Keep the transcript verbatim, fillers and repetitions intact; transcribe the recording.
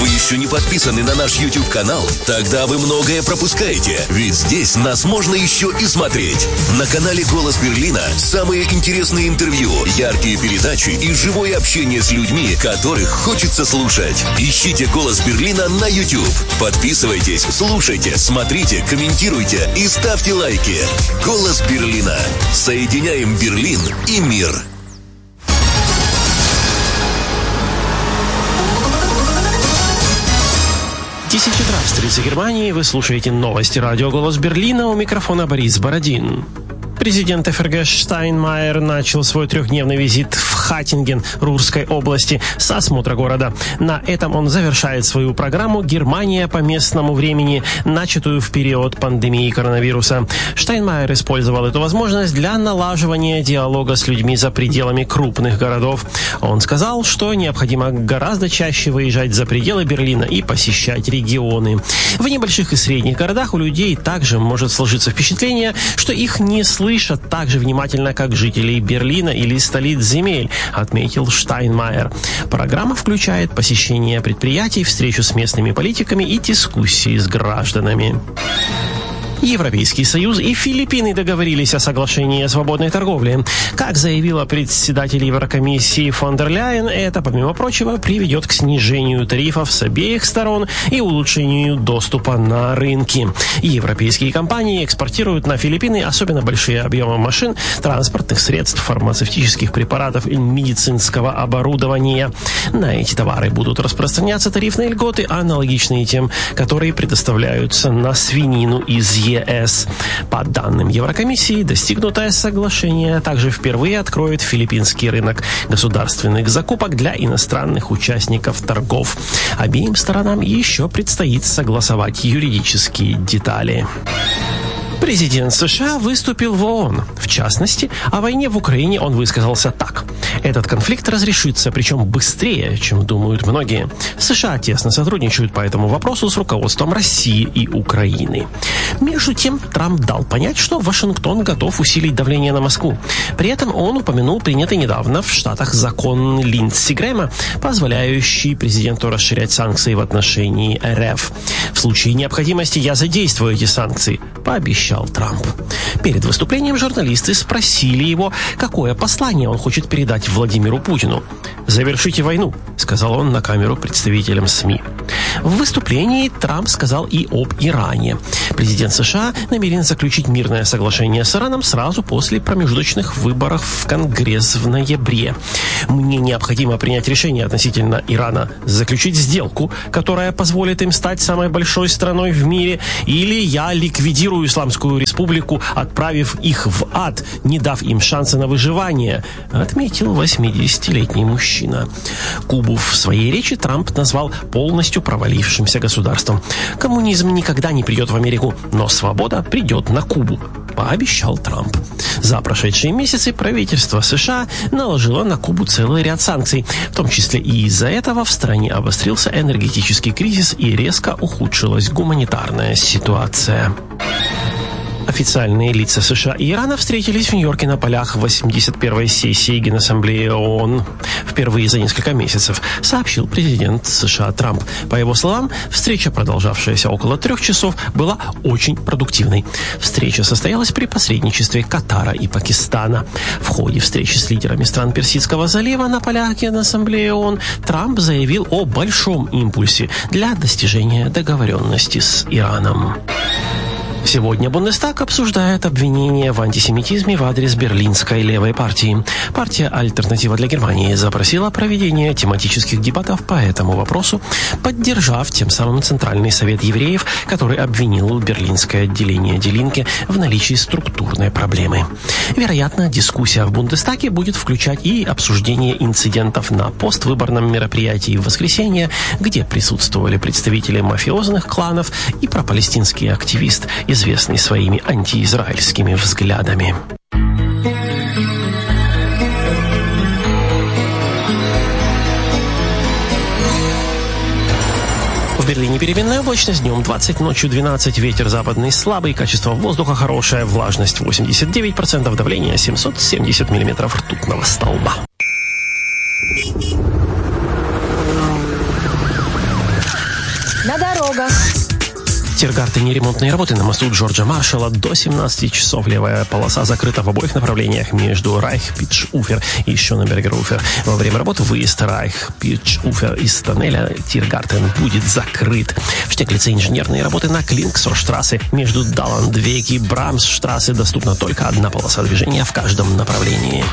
Вы еще не подписаны на наш YouTube-канал? Тогда вы многое пропускаете, ведь здесь нас можно еще и смотреть. На канале «Голос Берлина» самые интересные интервью, яркие передачи и живое общение с людьми, которых хочется слушать. Ищите «Голос Берлина» на YouTube. Подписывайтесь, слушайте, смотрите, комментируйте и ставьте лайки. «Голос Берлина». Соединяем Берлин и мир. десять утра в столице Германии. Вы слушаете новости радио «Голос Берлина». У микрофона Борис Бородин. Президент эф эр гэ Штайнмайер начал свой трехдневный визит в Хаттинген Рурской области с осмотра города. На этом он завершает свою программу «Германия по местному времени», начатую в период пандемии коронавируса. Штайнмайер использовал эту возможность для налаживания диалога с людьми за пределами крупных городов. Он сказал, что необходимо гораздо чаще выезжать за пределы Берлина и посещать регионы. В небольших и средних городах у людей также может сложиться впечатление, что их не слышат так же внимательно, как жителей Берлина или столиц земель, отметил Штайнмайер. Программа включает посещение предприятий, встречу с местными политиками и дискуссии с гражданами. Европейский Союз и Филиппины договорились о соглашении о свободной торговле. Как заявила председатель Еврокомиссии фон дер Ляйен, это, помимо прочего, приведет к снижению тарифов с обеих сторон и улучшению доступа на рынки. Европейские компании экспортируют на Филиппины особенно большие объемы машин, транспортных средств, фармацевтических препаратов и медицинского оборудования. На эти товары будут распространяться тарифные льготы, аналогичные тем, которые предоставляются на свинину из е эс. По данным Еврокомиссии, достигнутое соглашение также впервые откроет филиппинский рынок государственных закупок для иностранных участников торгов. Обеим сторонам еще предстоит согласовать юридические детали. Президент США выступил в ООН. В частности, о войне в Украине он высказался так. Этот конфликт разрешится, причем быстрее, чем думают многие. США тесно сотрудничают по этому вопросу с руководством России и Украины. Между тем, Трамп дал понять, что Вашингтон готов усилить давление на Москву. При этом он упомянул принятый недавно в Штатах закон Линдси Грэма, позволяющий президенту расширять санкции в отношении эр эф. В случае необходимости я задействую эти санкции, пообещал Трамп. Перед выступлением журналисты спросили его, какое послание он хочет передать Владимиру Путину. «Завершите войну», — сказал он на камеру представителям СМИ. В выступлении Трамп сказал и об Иране. Президент США намерен заключить мирное соглашение с Ираном сразу после промежуточных выборов в Конгресс в ноябре. «Мне необходимо принять решение относительно Ирана, заключить сделку, которая позволит им стать самой большой страной в мире, или я ликвидирую Исламскую республику, отправив их в ад, не дав им шанса на выживание», отметил восьмидесятилетний мужчина. Кубу в своей речи Трамп назвал полностью провалившимся государством. «Коммунизм никогда не придет в Америку, но свобода придет на Кубу», пообещал Трамп. За прошедшие месяцы правительство США наложило на Кубу целый ряд санкций. В том числе и из-за этого в стране обострился энергетический кризис и резко ухудшилась гуманитарная ситуация. Официальные лица США и Ирана встретились в Нью-Йорке на полях восемьдесят первой сессии Генассамблеи ООН. Впервые за несколько месяцев, сообщил президент США Трамп. По его словам, встреча, продолжавшаяся около трех часов, была очень продуктивной. Встреча состоялась при посредничестве Катара и Пакистана. В ходе встречи с лидерами стран Персидского залива на полях Генассамблеи ООН Трамп заявил о большом импульсе для достижения договоренности с Ираном. Сегодня Бундестаг обсуждает обвинения в антисемитизме в адрес берлинской левой партии. Партия «Альтернатива для Германии» запросила проведение тематических дебатов по этому вопросу, поддержав тем самым Центральный совет евреев, который обвинил берлинское отделение Die Linke в наличии структурной проблемы. Вероятно, дискуссия в Бундестаге будет включать и обсуждение инцидентов на поствыборном мероприятии в воскресенье, где присутствовали представители мафиозных кланов и пропалестинский активист, известный своими антиизраильскими взглядами. В Берлине переменная облачность, днем двадцать, ночью двенадцать, ветер западный слабый, качество воздуха хорошее, влажность восемьдесят девять процентов, давление семьсот семьдесят миллиметров ртутного столба. на дорогах. В Тиргартене ремонтные работы на мосту Джорджа Маршалла до семнадцати часов. Левая полоса закрыта в обоих направлениях между Райх-Питш-Уфер и Шонебергер-Уфер. Во время работы выезд Райх-Питш-Уфер из тоннеля Тиргартен будет закрыт. В Штеглице инженерные работы на Клинксорштрассе между Даландвег и Брамсштрассе. Доступна только одна полоса движения в каждом направлении.